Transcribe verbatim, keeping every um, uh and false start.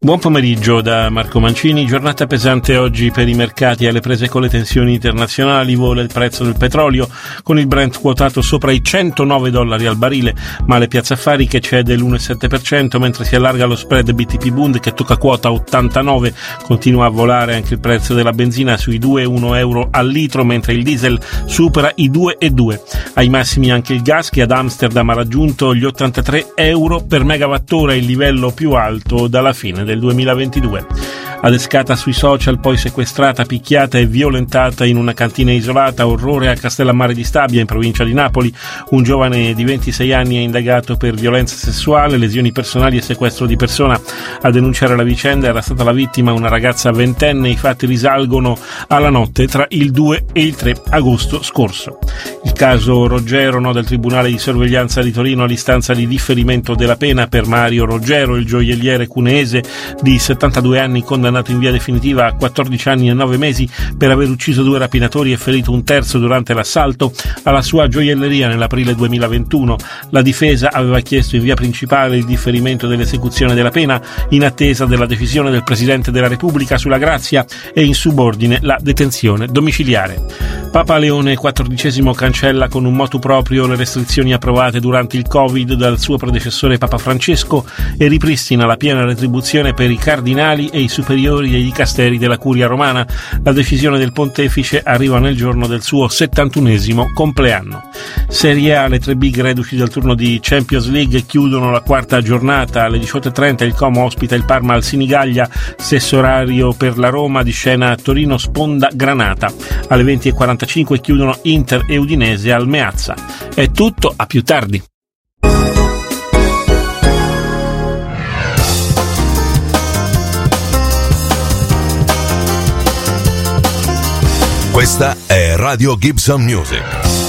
Buon pomeriggio da Marco Mancini. Giornata pesante oggi per i mercati. Alle prese con le tensioni internazionali vola il prezzo del petrolio, con il Brent quotato sopra i centonove dollari al barile, ma le piazze affari che cede l'uno virgola sette per cento, mentre si allarga lo spread B T P Bund che tocca quota ottantanove. Continua a volare anche il prezzo della benzina sui due virgola uno euro al litro, mentre il diesel supera i due virgola due. Ai massimi anche il gas, che ad Amsterdam ha raggiunto gli ottantatré euro per megawattora, il livello più alto dalla fine del duemilaventidue. Adescata sui social, poi sequestrata, picchiata e violentata in una cantina isolata. Orrore a Castellammare di Stabia, in provincia di Napoli. Un giovane di ventisei anni è indagato per violenza sessuale, lesioni personali e sequestro di persona. A denunciare la vicenda era stata la vittima, una ragazza ventenne. I fatti risalgono alla notte tra il due e il tre agosto scorso. Il caso Roggero, no, del Tribunale di Sorveglianza di Torino all'istanza di differimento della pena per Mario Roggero, il gioielliere cuneese di settantadue anni, condannato in via definitiva a quattordici anni e nove mesi per aver ucciso due rapinatori e ferito un terzo durante l'assalto alla sua gioielleria nell'aprile duemilaventuno. La difesa aveva chiesto in via principale il differimento dell'esecuzione della pena in attesa della decisione del Presidente della Repubblica sulla grazia e in subordine la detenzione domiciliare. Papa Leone quattordicesimo cancella con un motu proprio le restrizioni approvate durante il Covid dal suo predecessore Papa Francesco e ripristina la piena retribuzione per i cardinali e i superiori dei dicasteri della Curia Romana. La decisione del pontefice arriva nel giorno del suo settantunesimo compleanno. Serie A, le tre big reduci del turno di Champions League chiudono la quarta giornata. Alle diciotto e trenta il Como ospita il Parma al Sinigaglia, stesso orario per la Roma, di scena Torino Sponda Granata. Alle venti e quarantacinque chiudono Inter e Udinese al Meazza. È tutto, a più tardi. Questa è Radio Gibson Music.